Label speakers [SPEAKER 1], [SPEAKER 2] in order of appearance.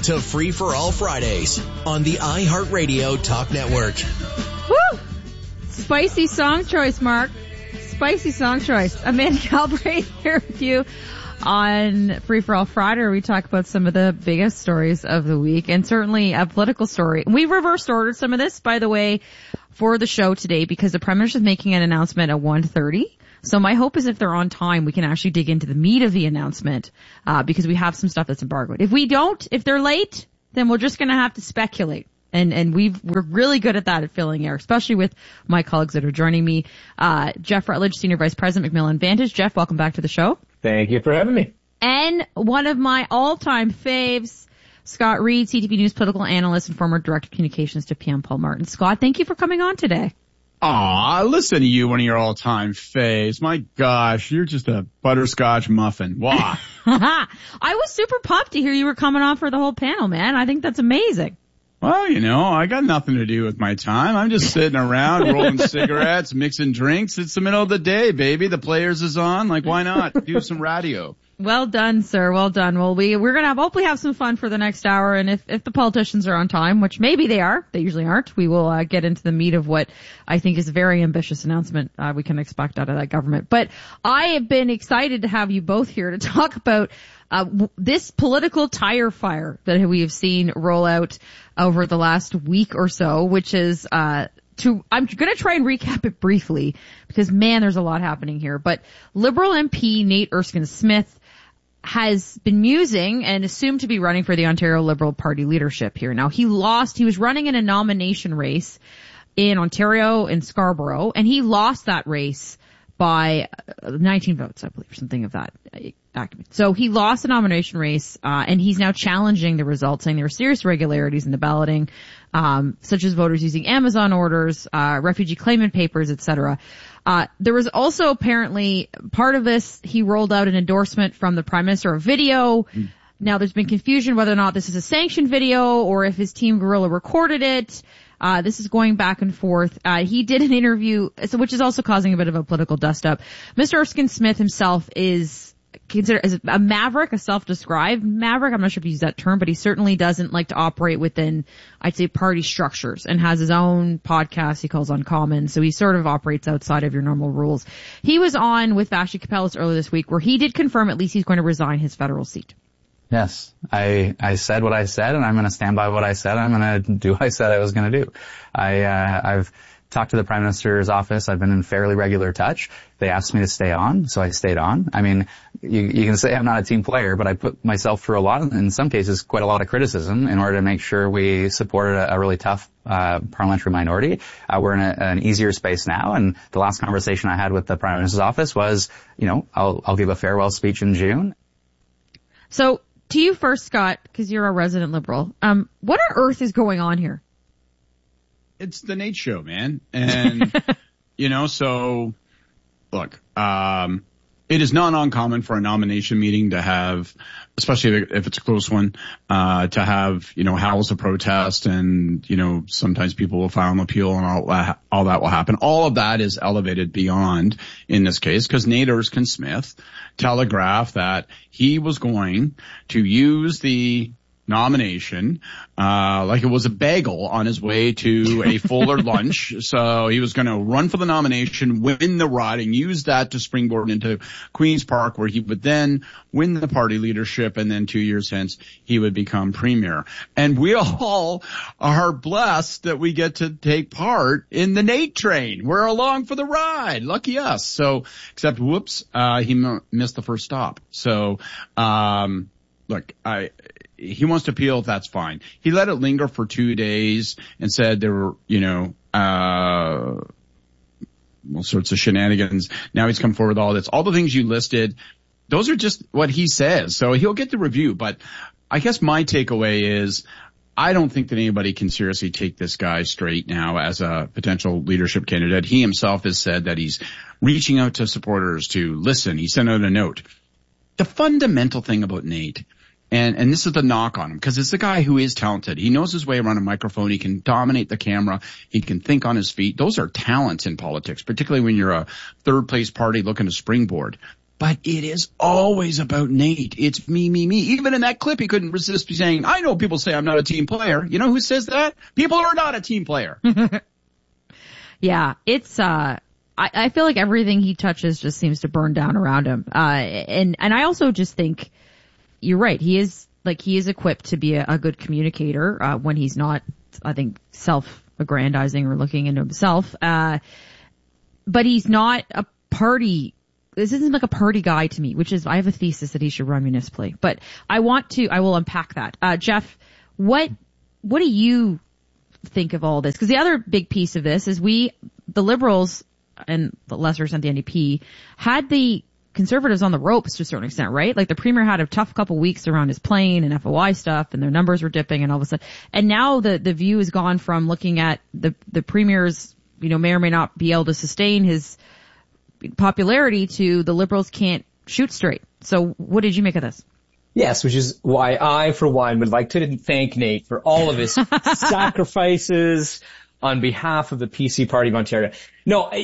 [SPEAKER 1] to Free for All Fridays on the iHeartRadio Talk Network.
[SPEAKER 2] Woo! Spicy song choice, Mark. Spicy song choice. Amanda Galbraith here with you on Free for All Friday, where we talk about some of the biggest stories of the week, and certainly a political story. We reversed ordered some of this, by the way, for the show today, because the Prime Minister is making an announcement at 1:30. So my hope is if they're on time, we can actually dig into the meat of the announcement, because we have some stuff that's embargoed. If they're late, then we're just going to have to speculate. And we're really good at that at filling air, especially with my colleagues that are joining me. Jeff Rutledge, Senior Vice President, Macmillan Vantage. Jeff, welcome back to the show.
[SPEAKER 3] Thank you for having me.
[SPEAKER 2] And one of my all-time faves, Scott Reed, CTV News political analyst and former Director of Communications to PM Paul Martin. Scott, thank you for coming on today.
[SPEAKER 4] Aw, listen to you, one of your all-time faves. My gosh, you're just a butterscotch muffin. Wow.
[SPEAKER 2] I was super pumped to hear you were coming on for the whole panel, man. I think that's amazing.
[SPEAKER 4] Well, you know, I got nothing to do with my time. I'm just sitting around rolling cigarettes, mixing drinks. It's the middle of the day, baby. The Players is on. Like, why not do some radio?
[SPEAKER 2] Well done, sir. Well done. Well, we're gonna hopefully have some fun for the next hour, and if the politicians are on time, which maybe they are, they usually aren't, we will get into the meat of what I think is a very ambitious announcement we can expect out of that government. But I have been excited to have you both here to talk about this political tire fire that we have seen roll out over the last week or so, which is I'm going to try and recap it briefly because, man, there's a lot happening here. But Liberal MP Nate Erskine-Smith has been musing and assumed to be running for the Ontario Liberal Party leadership here. Now, he was running in a nomination race in Ontario, in Scarborough, and he lost that race by 19 votes, I believe, or something of that acumen. So he lost the nomination race, and he's now challenging the results, saying there are serious irregularities in the balloting, such as voters using Amazon orders, refugee claimant papers, etc. There was also apparently part of this, he rolled out an endorsement from the Prime Minister of video. Now there's been confusion whether or not this is a sanctioned video or if his team Guerrilla recorded it. This is going back and forth. He did an interview, which is also causing a bit of a political dust up. Mr. Erskine-Smith himself is considered as a maverick, a self-described maverick. I'm not sure if you use that term, but he certainly doesn't like to operate within, I'd say, party structures, and has his own podcast he calls Uncommon. So he sort of operates outside of your normal rules. He was on with Vashti Kapellas earlier this week, where he did confirm at least he's going to resign his federal seat.
[SPEAKER 5] Yes, I said what I said, and I'm going to stand by what I said. I'm going to do what I said I was going to do. I've talked to the Prime Minister's office. I've been in fairly regular touch. They asked me to stay on, so I stayed on. I mean, you can say I'm not a team player, but I put myself through a lot, in some cases, quite a lot of criticism in order to make sure we supported a really tough parliamentary minority. We're in an easier space now, and the last conversation I had with the Prime Minister's office was, you know, I'll give a farewell speech in June.
[SPEAKER 2] So, to you first, Scott, because you're a resident Liberal, what on earth is going on here?
[SPEAKER 4] It's the Nate Show, man. And, you know, so, look, it is not uncommon for a nomination meeting to have, especially if it's a close one, to have, you know, howls of protest, and, you know, sometimes people will file an appeal and all that will happen. All of that is elevated beyond in this case, because Nate Erskine-Smith telegraphed that he was going to use the nomination like it was a bagel on his way to a fuller lunch. So he was going to run for the nomination, win the riding, use that to springboard into Queen's Park, where he would then win the party leadership, and then 2 years hence he would become premier. And we all are blessed that we get to take part in the Nate train. We're along for the ride. Lucky us. So, except whoops, he missed the first stop. So, look, he wants to appeal, that's fine. He let it linger for 2 days and said there were, you know, all sorts of shenanigans. Now he's come forward with all this. All the things you listed, those are just what he says. So he'll get the review. But I guess my takeaway is I don't think that anybody can seriously take this guy straight now as a potential leadership candidate. He himself has said that he's reaching out to supporters to listen. He sent out a note. The fundamental thing about Nate, and this is the knock on him, because it's a guy who is talented. He knows his way around a microphone. He can dominate the camera. He can think on his feet. Those are talents in politics, particularly when you're a third place party looking to springboard. But it is always about Nate. It's me, me, me. Even in that clip, he couldn't resist saying, I know people say I'm not a team player. You know who says that? People who are not a team player.
[SPEAKER 2] Yeah, it's, I feel like everything he touches just seems to burn down around him. And I also just think you're right. He is equipped to be a good communicator, when he's not, I think, self-aggrandizing or looking into himself. But he's not a party. This isn't like a party guy to me, which is, I have a thesis that he should run municipally, but I will unpack that. Jeff, what do you think of all this? Because the other big piece of this is the Liberals and the lesser extent the NDP had the Conservatives on the ropes to a certain extent, right? Like the Premier had a tough couple weeks around his plane and FOI stuff and their numbers were dipping and all of a sudden, and now the view has gone from looking at the Premier's, may or may not be able to sustain his popularity to the Liberals can't shoot straight. So what did you make of this?
[SPEAKER 3] Yes, which is why I, for one, would like to thank Nate for all of his sacrifices on behalf of the PC Party of Ontario. No,